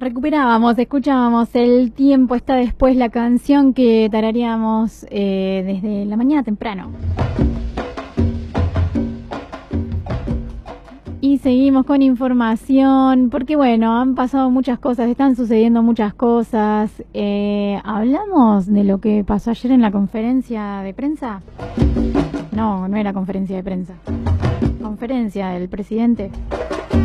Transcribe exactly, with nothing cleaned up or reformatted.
Recuperábamos, escuchábamos El tiempo está después, la canción que tarareamos eh, desde la mañana temprano. Y seguimos con información, porque bueno, han pasado muchas cosas, están sucediendo muchas cosas. Eh, ¿Hablamos de lo que pasó ayer en la conferencia de prensa? No, no era conferencia de prensa. Conferencia del presidente.